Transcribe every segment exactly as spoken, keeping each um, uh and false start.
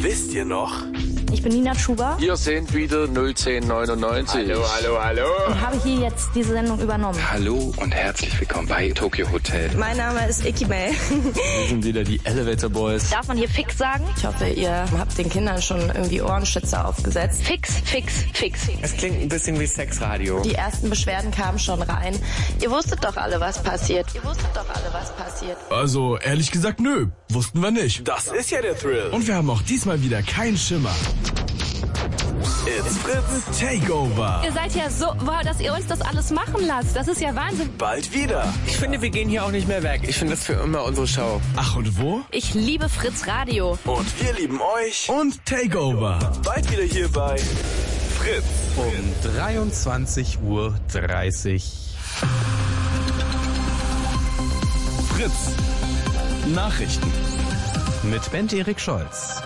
Wisst ihr noch? Ich bin Nina Schuber. Hier sind wieder null zehn neunundneunzig. Hallo, hallo, hallo. Und habe hier jetzt diese Sendung übernommen. Hallo und herzlich willkommen bei Tokyo Hotel. Mein Name ist Icky May. Wir sind wieder die Elevator Boys. Darf man hier fix sagen? Ich hoffe, ihr habt den Kindern schon irgendwie Ohrenschützer aufgesetzt. Fix, fix, fix. Es klingt ein bisschen wie Sexradio. Die ersten Beschwerden kamen schon rein. Ihr wusstet doch alle, was passiert. Ihr wusstet doch alle, was passiert. Also, ehrlich gesagt, nö. Wussten wir nicht. Das ist ja der Thrill. Und wir haben auch diesmal wieder keinen Schimmer. It's Fritz Takeover. Ihr seid ja so, wow, dass ihr uns das alles machen lasst. Das ist ja Wahnsinn. Bald wieder. Ich finde, wir gehen hier auch nicht mehr weg. Ich finde das für immer unsere Show. Ach, und wo? Ich liebe Fritz Radio. Und wir lieben euch. Und Takeover. Bald wieder hier bei Fritz. Um dreiundzwanzig Uhr dreißig. Fritz. Nachrichten. Mit Bent-Erik Scholz.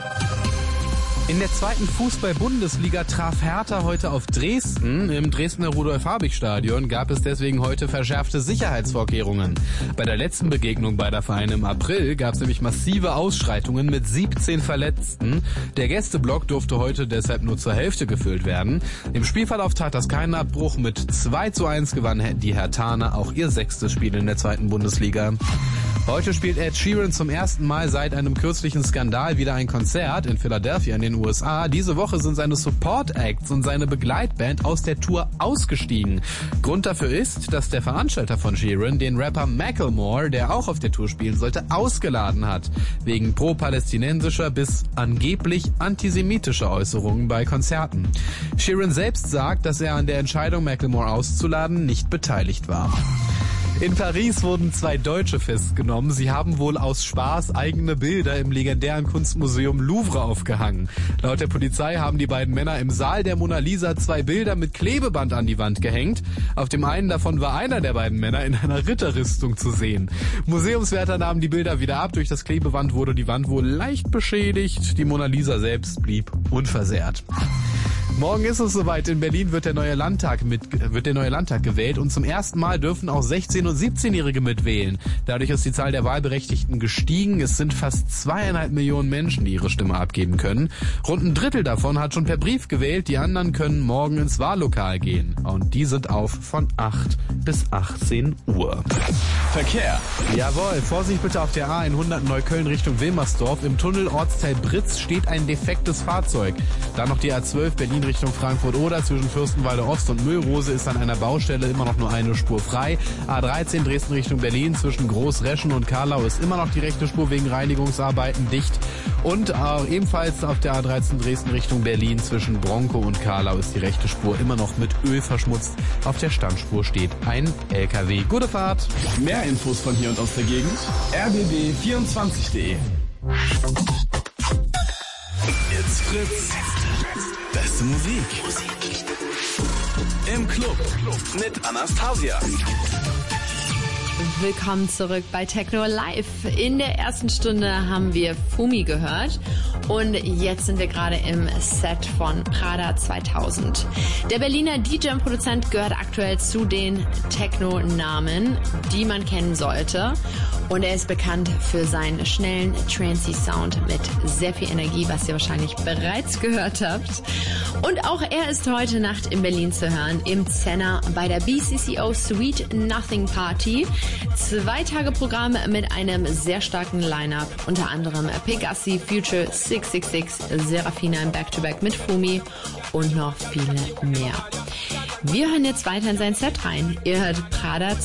In der zweiten Fußball-Bundesliga traf Hertha heute auf Dresden. Im Dresdner Rudolf-Habich-Stadion gab es deswegen heute verschärfte Sicherheitsvorkehrungen. Bei der letzten Begegnung beider Vereine im April gab es nämlich massive Ausschreitungen mit siebzehn Verletzten. Der Gästeblock durfte heute deshalb nur zur Hälfte gefüllt werden. Im Spielverlauf tat das keinen Abbruch. Mit zwei zu eins gewannen die Herthaner auch ihr sechstes Spiel in der zweiten Bundesliga. Heute spielt Ed Sheeran zum ersten Mal seit einem kürzlichen Skandal wieder ein Konzert in Philadelphia in den U S A. Diese Woche sind seine Support-Acts und seine Begleitband aus der Tour ausgestiegen. Grund dafür ist, dass der Veranstalter von Sheeran den Rapper Macklemore, der auch auf der Tour spielen sollte, ausgeladen hat. Wegen pro-palästinensischer bis angeblich antisemitischer Äußerungen bei Konzerten. Sheeran selbst sagt, dass er an der Entscheidung, Macklemore auszuladen, nicht beteiligt war. In Paris wurden zwei Deutsche festgenommen. Sie haben wohl aus Spaß eigene Bilder im legendären Kunstmuseum Louvre aufgehangen. Laut der Polizei haben die beiden Männer im Saal der Mona Lisa zwei Bilder mit Klebeband an die Wand gehängt. Auf dem einen davon war einer der beiden Männer in einer Ritterrüstung zu sehen. Museumswärter nahmen die Bilder wieder ab. Durch das Klebeband wurde die Wand wohl leicht beschädigt. Die Mona Lisa selbst blieb unversehrt. Morgen ist es soweit. In Berlin wird der neue Landtag mit, wird der neue Landtag gewählt und zum ersten Mal dürfen auch sechzehn- und siebzehnjährige mitwählen. Dadurch ist die Zahl der Wahlberechtigten gestiegen. Es sind fast zweieinhalb Millionen Menschen, die ihre Stimme abgeben können. Rund ein Drittel davon hat schon per Brief gewählt. Die anderen können morgen ins Wahllokal gehen. Und die sind auf von acht bis achtzehn Uhr. Verkehr. Jawohl, Vorsicht bitte auf der A hundert Neukölln Richtung Wilmersdorf. Im Tunnel Ortsteil Britz steht ein defektes Fahrzeug. Dann noch die A zwölf Berlin Richtung Frankfurt-Oder. Zwischen Fürstenwalde Ost und Müllrose ist an einer Baustelle immer noch nur eine Spur frei. A dreizehn Dresden Richtung Berlin zwischen Großreschen und Karlau ist immer noch die rechte Spur wegen Reinigungsarbeiten dicht. Und auch ebenfalls auf der A dreizehn Dresden Richtung Berlin zwischen Bronco und Karlau ist die rechte Spur immer noch mit Öl verschmutzt. Auf der Standspur steht ein L K W. Gute Fahrt! Mehr Infos von hier und aus der Gegend. r b b vierundzwanzig punkt de. It's Fritz. Beste Musik. Im Club mit Anastasia. Willkommen zurück bei Techno Live. In der ersten Stunde haben wir Fumi gehört und jetzt sind wir gerade im Set von Prada zweitausend. Der Berliner D J und Produzent gehört aktuell zu den Techno-Namen, die man kennen sollte. Und er ist bekannt für seinen schnellen Trancy-Sound mit sehr viel Energie, was ihr wahrscheinlich bereits gehört habt. Und auch er ist heute Nacht in Berlin zu hören, im Zenner bei der B C C O Sweet Nothing Party. Zwei Tage Programm mit einem sehr starken Line-Up, unter anderem Pegassi, Future, six six six, Serafina im Back-to-Back mit Fumi und noch viele mehr. Wir hören jetzt weiter in sein Set rein. Ihr hört Prada